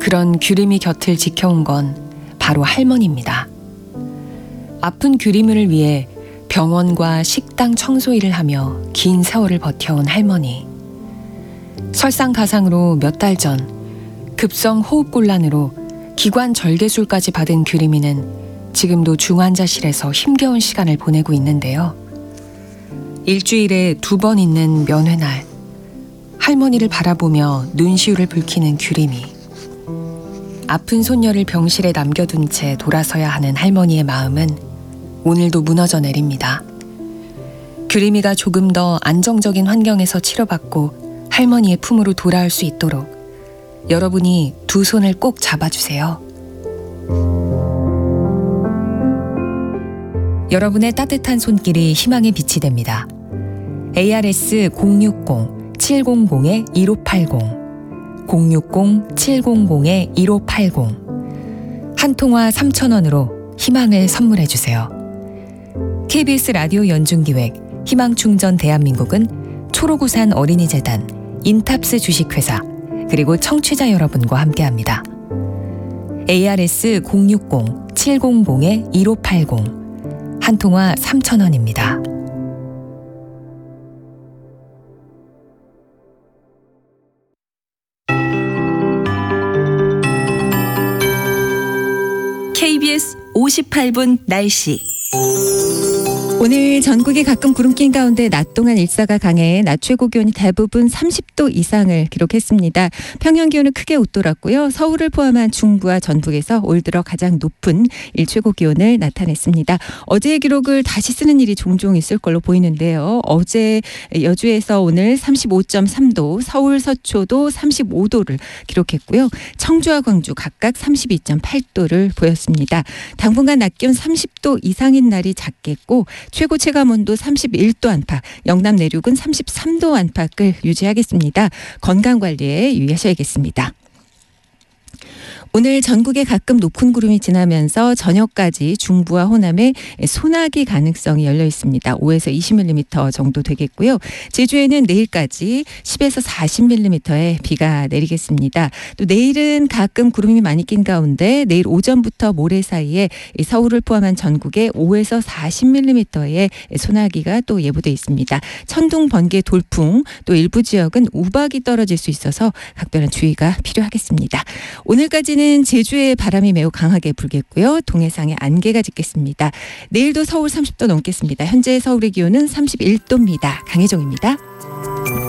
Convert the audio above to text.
그런 규림이 곁을 지켜온 건 바로 할머니입니다. 아픈 규림을 위해 병원과 식당 청소 일을 하며 긴 세월을 버텨온 할머니. 설상가상으로 몇 달 전 급성 호흡곤란으로 기관 절개술까지 받은 규림이는 지금도 중환자실에서 힘겨운 시간을 보내고 있는데요. 일주일에 2번 있는 면회날, 할머니를 바라보며 눈시울을 붉히는 규림이. 아픈 손녀를 병실에 남겨둔 채 돌아서야 하는 할머니의 마음은 오늘도 무너져 내립니다. 규림이가 조금 더 안정적인 환경에서 치료받고 할머니의 품으로 돌아올 수 있도록 여러분이 두 손을 꼭 잡아주세요. 여러분의 따뜻한 손길이 희망의 빛이 됩니다. ARS 060-700-1580 060-700-1580 한 통화 3,000원으로 희망을 선물해주세요. KBS 라디오 연중기획 희망충전 대한민국은 초록우산 어린이재단, 인탑스 주식회사, 그리고 청취자 여러분과 함께합니다. ARS 060-700-1580 한 통화 3,000원입니다. KBS 58분 날씨. 오늘 전국이 가끔 구름 낀 가운데 낮 동안 일사가 강해 낮 최고 기온이 대부분 30도 이상을 기록했습니다. 평년 기온은 크게 웃돌았고요. 서울을 포함한 중부와 전북에서 올 들어 가장 높은 일 최고 기온을 나타냈습니다. 어제의 기록을 다시 쓰는 일이 종종 있을 걸로 보이는데요. 어제 여주에서 오늘 35.3도, 서울 서초도 35도를 기록했고요. 청주와 광주 각각 32.8도를 보였습니다. 당분간 낮 기온 30도 이상인 날이 잦겠고 최고 체감온도 31도 안팎, 영남 내륙은 33도 안팎을 유지하겠습니다. 건강관리에 유의하셔야겠습니다. 오늘 전국에 가끔 높은 구름이 지나면서 저녁까지 중부와 호남에 소나기 가능성이 열려 있습니다. 5에서 20mm 정도 되겠고요. 제주에는 내일까지 10에서 40mm의 비가 내리겠습니다. 또 내일은 가끔 구름이 많이 낀 가운데 내일 오전부터 모레 사이에 서울을 포함한 전국에 5에서 40mm의 소나기가 또 예보돼 있습니다. 천둥, 번개, 돌풍, 또 일부 지역은 우박이 떨어질 수 있어서 각별한 주의가 필요하겠습니다. 오늘까지는 제주에 바람이 매우 강하게 불겠고요. 동해상에 안개가 짙겠습니다. 내일도 서울 30도 넘겠습니다. 현재 서울의 기온은 31도입니다. 강혜종입니다.